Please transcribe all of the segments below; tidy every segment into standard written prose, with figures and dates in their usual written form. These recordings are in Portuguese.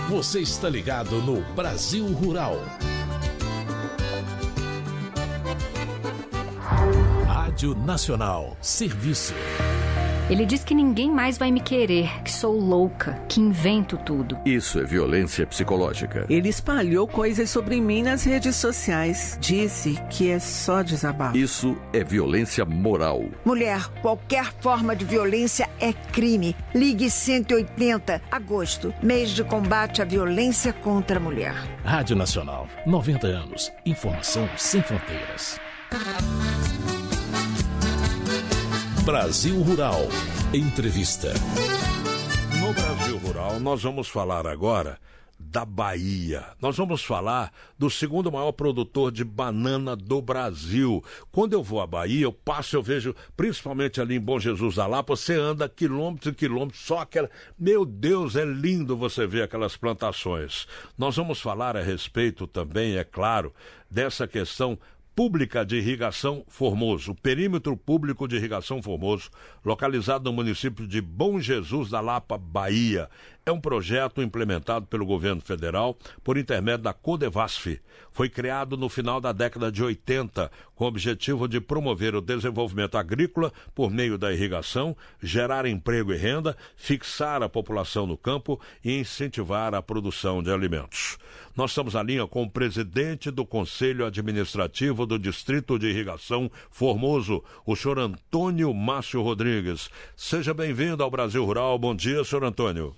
Você está ligado no Brasil Rural. Rádio Nacional, serviço. Ele diz que ninguém mais vai me querer, que sou louca, que invento tudo. Isso é violência psicológica. Ele espalhou coisas sobre mim nas redes sociais. Disse que é só desabafo. Isso é violência moral. Mulher, qualquer forma de violência é crime. Ligue 180, agosto, mês de combate à violência contra a mulher. Rádio Nacional, 90 anos. Informação sem fronteiras. Brasil Rural. Entrevista. No Brasil Rural, nós vamos falar agora da Bahia. Nós vamos falar do segundo maior produtor de banana do Brasil. Quando eu vou à Bahia, eu passo, eu vejo, principalmente ali em Bom Jesus da Lapa, você anda quilômetros e quilômetros, só aquela... Meu Deus, é lindo você ver aquelas plantações. Nós vamos falar a respeito também, é claro, dessa questão pública de irrigação Formoso, perímetro público de irrigação Formoso, localizado no município de Bom Jesus da Lapa, Bahia. É um projeto implementado pelo governo federal por intermédio da Codevasf. Foi criado no final da década de 80, com o objetivo de promover o desenvolvimento agrícola por meio da irrigação, gerar emprego e renda, fixar a população no campo e incentivar a produção de alimentos. Nós estamos à linha com o presidente do Conselho Administrativo do Distrito de Irrigação Formoso, o senhor Antônio Márcio Rodrigues. Seja bem-vindo ao Brasil Rural. Bom dia, senhor Antônio.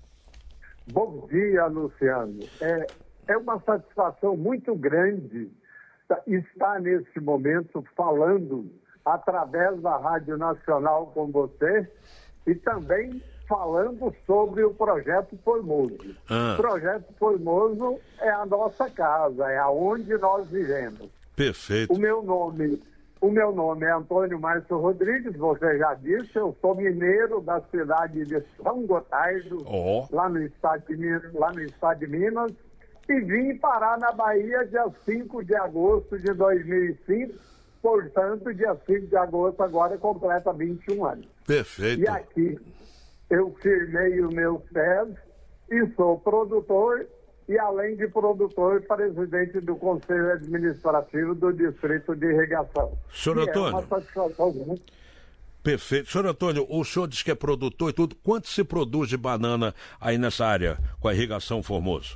Bom dia, Luciano. É uma satisfação muito grande estar nesse momento falando através da Rádio Nacional com você e também falando sobre o Projeto Formoso. O Projeto Formoso é a nossa casa, é aonde nós vivemos. Perfeito. O meu nome é Antônio Márcio Rodrigues, você já disse, eu sou mineiro da cidade de São Gotardo, lá no estado de Minas, e vim parar na Bahia dia 5 de agosto de 2005, portanto, dia 5 de agosto agora completa 21 anos. Perfeito. E aqui eu firmei os meus pés e sou produtor e, além de produtor, presidente do Conselho Administrativo do Distrito de Irrigação. Senhor Antônio. É uma satisfação muito. Perfeito. Senhor Antônio, o senhor diz que é produtor e tudo. Quanto se produz de banana aí nessa área com a irrigação Formoso?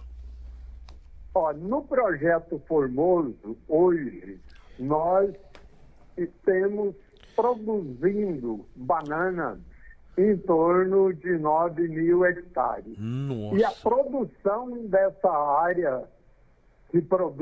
No projeto Formoso, hoje, nós estamos produzindo banana em torno de 9.000 hectares. Nossa. E a produção dessa área que produz